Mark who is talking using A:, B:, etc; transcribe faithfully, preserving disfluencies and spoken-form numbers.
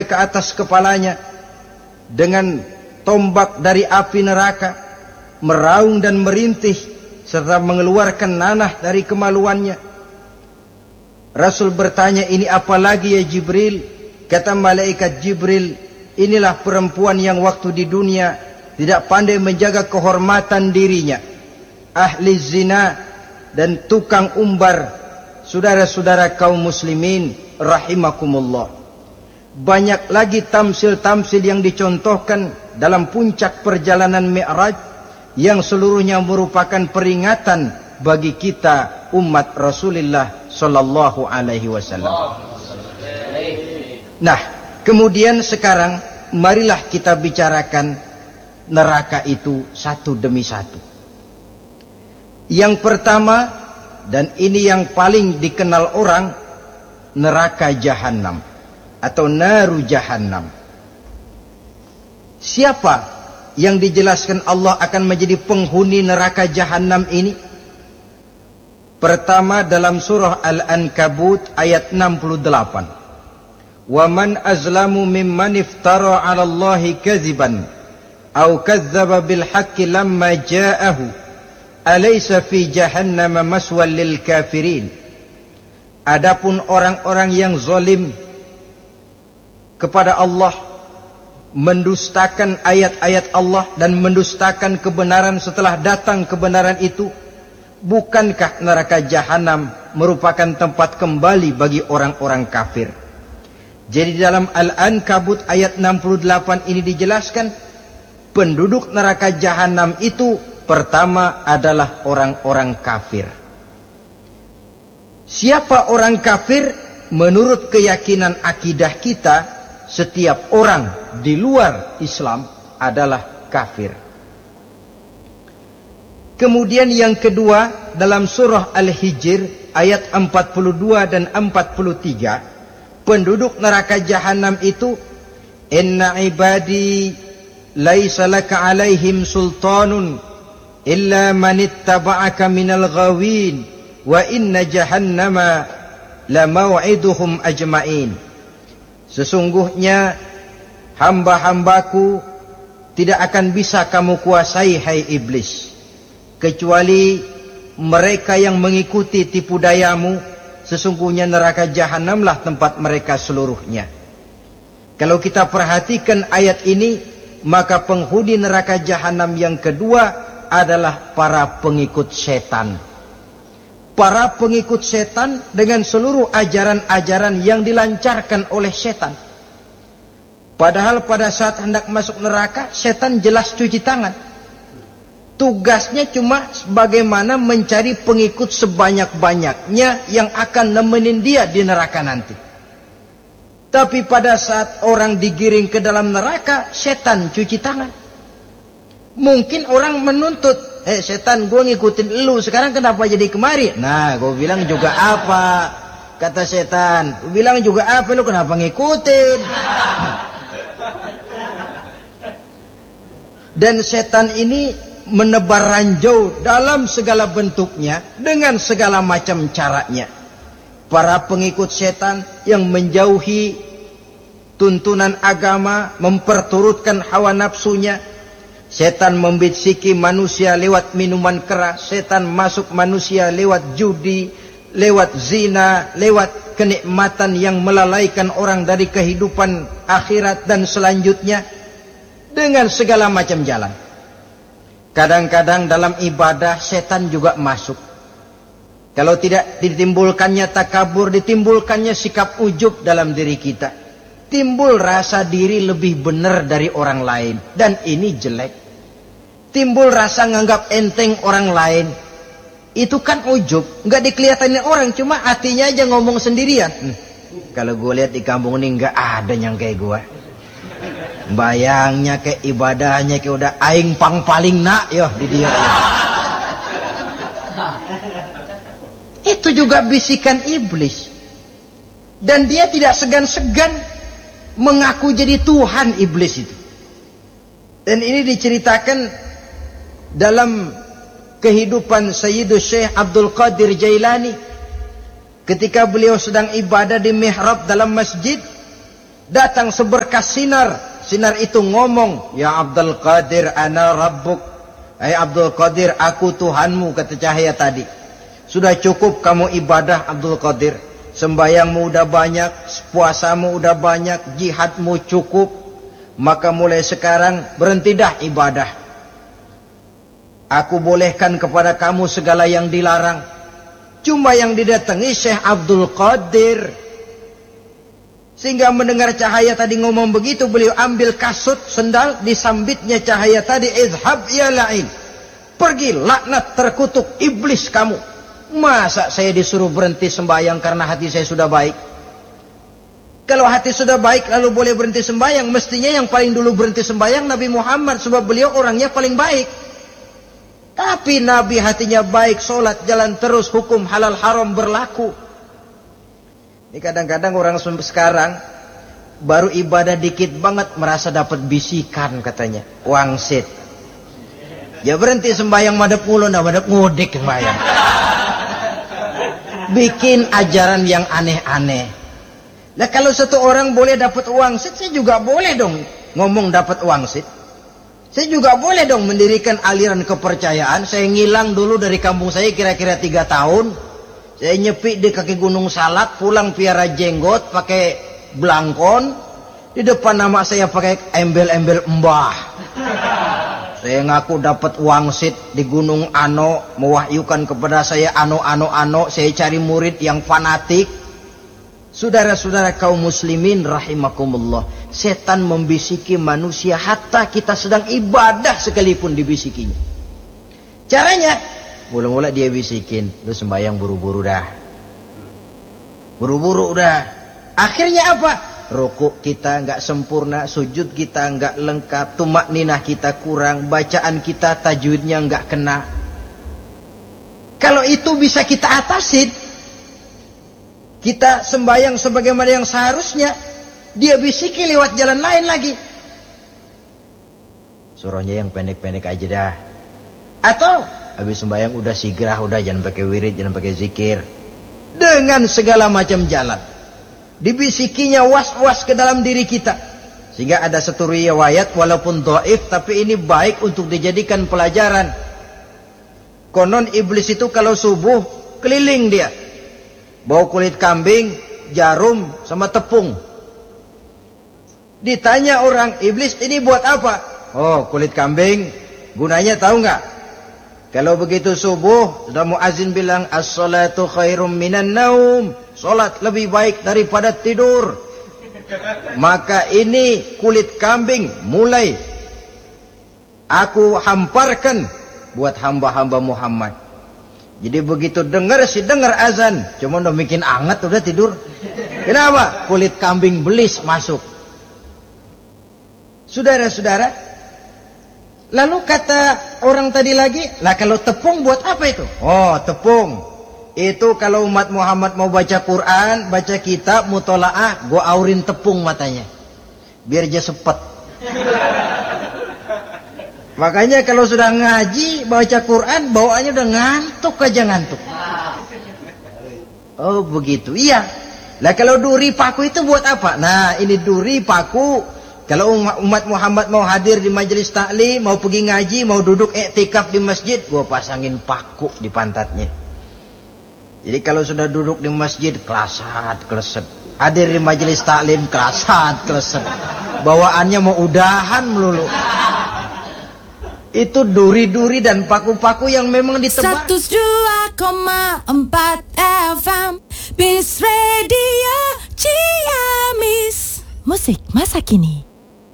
A: ke atas kepalanya dengan tombak dari api neraka, meraung dan merintih serta mengeluarkan nanah dari kemaluannya. Rasul bertanya, ini apa lagi ya Jibril? Kata malaikat Jibril, inilah perempuan yang waktu di dunia tidak pandai menjaga kehormatan dirinya, ahli zina dan tukang umbar. Saudara-saudara kaum muslimin rahimakumullah, banyak lagi tamsil-tamsil yang dicontohkan dalam puncak perjalanan Mi'raj yang seluruhnya merupakan peringatan bagi kita umat Rasulullah sallallahu alaihi wasallam. Nah, kemudian sekarang marilah kita bicarakan neraka itu satu demi satu. Yang pertama, dan ini yang paling dikenal orang, neraka Jahannam atau naru Jahannam. Siapa yang dijelaskan Allah akan menjadi penghuni neraka Jahannam ini? Pertama dalam surah Al-Ankabut ayat enam puluh delapan. Wa man azlamu mimman iftara 'ala Allahi kadziban aw kadzdzaba bil haqqi lamma ja'ahu alaysa fi jahannam maswal lil kafirin. Adapun orang-orang yang zalim kepada Allah, mendustakan ayat-ayat Allah dan mendustakan kebenaran setelah datang kebenaran itu, bukankah neraka Jahannam merupakan tempat kembali bagi orang-orang kafir? Jadi dalam Al-Ankabut ayat enam puluh delapan ini dijelaskan, penduduk neraka Jahannam itu pertama adalah orang-orang kafir. Siapa orang kafir? Menurut keyakinan akidah kita, setiap orang di luar Islam adalah kafir. Kemudian yang kedua dalam surah Al-Hijr ayat empat puluh dua dan empat puluh tiga, penduduk neraka Jahannam itu, inna ibadi laisa laka alaihim sultanun illa man ittaba'aka minal ghawin wa inna jahannama la maw'iduhum ajma'in. Sesungguhnya hamba-hambaku tidak akan bisa kamu kuasai, hai iblis, kecuali mereka yang mengikuti tipu dayamu. Sesungguhnya neraka Jahannamlah tempat mereka seluruhnya. Kalau kita perhatikan ayat ini, maka penghuni neraka Jahannam yang kedua adalah para pengikut setan. Para pengikut setan dengan seluruh ajaran-ajaran yang dilancarkan oleh setan. Padahal pada saat hendak masuk neraka, setan jelas cuci tangan. Tugasnya cuma bagaimana mencari pengikut sebanyak-banyaknya yang akan nemenin dia di neraka nanti. Tapi pada saat orang digiring ke dalam neraka, setan cuci tangan. Mungkin orang menuntut, eh setan, gue ngikutin lu, sekarang kenapa jadi kemari? Nah, gue bilang juga apa? Kata setan, gue bilang juga apa, lu kenapa ngikutin? Dan setan ini menebar ranjau dalam segala bentuknya, dengan segala macam caranya. Para pengikut setan yang menjauhi tuntunan agama, memperturutkan hawa nafsunya. Setan membisiki manusia lewat minuman keras, setan masuk manusia lewat judi, lewat zina, lewat kenikmatan yang melalaikan orang dari kehidupan akhirat dan selanjutnya, dengan segala macam jalan. Kadang-kadang dalam ibadah setan juga masuk. Kalau tidak ditimbulkannya takabur, ditimbulkannya sikap ujub dalam diri kita. Timbul rasa diri lebih benar dari orang lain, dan ini jelek. Timbul rasa nganggap enteng orang lain, itu kan ujub, nggak dikelihatanin orang, cuma hatinya aja ngomong sendirian. Hmm, kalau gue lihat di kampung ini nggak ada yang kayak gue. Bayangnya kayak ibadahnya kayak udah aing pang paling nak yo di dia. Itu juga bisikan iblis, dan dia tidak segan-segan mengaku jadi Tuhan iblis itu. Dan ini diceritakan dalam kehidupan Sayyidus Syekh Abdul Qadir Jailani, ketika beliau sedang ibadah di mihrab dalam masjid, Datang seberkas sinar. Sinar itu ngomong, ya Abdul Qadir ana rabbuk. Hai Abdul Qadir, aku Tuhanmu, kata cahaya tadi. Sudah cukup kamu ibadah Abdul Qadir. Sembayangmu udah banyak, puasamu udah banyak, jihadmu cukup. Maka mulai sekarang berhenti dah ibadah. Aku bolehkan kepada kamu segala yang dilarang. Cuma yang didatangi Syekh Abdul Qadir. Sehingga mendengar cahaya tadi ngomong begitu, beliau ambil kasut, sendal, disambitnya cahaya tadi. Izhab ya la'in. Pergi, laknat, terkutuk, iblis kamu. Masa saya disuruh berhenti sembahyang karena hati saya sudah baik? Kalau hati sudah baik lalu boleh berhenti sembahyang, mestinya yang paling dulu berhenti sembahyang Nabi Muhammad, sebab beliau orangnya paling baik. Tapi Nabi hatinya baik, sholat jalan terus, hukum halal haram berlaku. Ini kadang-kadang orang sekarang baru ibadah dikit banget merasa dapat bisikan katanya, wangsit. Ya berhenti sembahyang madep mulu, nah madep ngudik sembahyang. Bikin ajaran yang aneh-aneh. Nah kalau satu orang boleh dapat wangsit, saya juga boleh dong ngomong dapat wangsit. Saya juga boleh dong mendirikan aliran kepercayaan. Saya ngilang dulu dari kampung saya kira-kira tiga tahun. Saya nyepi di kaki Gunung Salak, pulang piara jenggot, pakai belangkon. Di depan nama saya pakai embel-embel mbah. Saya ngaku dapat wangsit di Gunung Ano, mewahyukan kepada saya ano ano ano. Saya cari murid yang fanatik. Saudara-saudara kaum muslimin rahimakumullah, setan membisiki manusia hatta kita sedang ibadah sekalipun dibisikinya. Caranya, mula-mula dia bisikin, lu sembahyang buru-buru dah. Buru-buru udah. Akhirnya apa? Rukuk kita nggak sempurna, sujud kita nggak lengkap, tumak ninah kita kurang, bacaan kita tajwidnya nggak kena. Kalau itu bisa kita atasin, kita sembahyang sebagaimana yang seharusnya, dia bisiki lewat jalan lain lagi. Suruhnya yang pendek-pendek aja dah. Atau habis sembahyang udah sigrah, udah jangan pakai wirid, jangan pakai zikir. Dengan segala macam jalan. Dibisikinya was-was ke dalam diri kita. Sehingga ada satu riwayat walaupun dhaif, tapi ini baik untuk dijadikan pelajaran. Konon iblis itu kalau subuh keliling dia. Bawa kulit kambing, jarum, sama tepung. Ditanya orang, iblis ini buat apa? Oh, kulit kambing. Gunanya tahu nggak? Kalau begitu subuh, sudah muazin bilang, as-salatu khairum minan naum. Salat lebih baik daripada tidur. Maka ini kulit kambing mulai aku hamparkan buat hamba-hamba Muhammad. Jadi begitu dengar si dengar azan, cuma udah bikin anget udah tidur. Kenapa? Kulit kambing belis masuk. Saudara-saudara, lalu kata orang tadi lagi, lah kalau tepung buat apa itu? Oh, tepung. Itu kalau umat Muhammad mau baca Quran, baca kitab, mutolaah, gua aurin tepung matanya. Biar dia sepet. Makanya kalau sudah ngaji, baca Quran, bawaannya udah ngantuk aja ngantuk. Oh begitu, iya. Nah kalau duri paku itu buat apa? Nah ini duri paku. Kalau umat Muhammad mau hadir di majelis taklim, mau pergi ngaji, mau duduk iktikaf di masjid, gua pasangin paku di pantatnya. Jadi kalau sudah duduk di masjid, kelasat, kleset. Hadir di majelis taklim, kelasat, kleset. Bawaannya mau udahan melulu. Itu duri-duri dan paku-paku yang memang ditebak.
B: seratus dua koma empat F M Bis Radio Ciamis. Musik masa kini.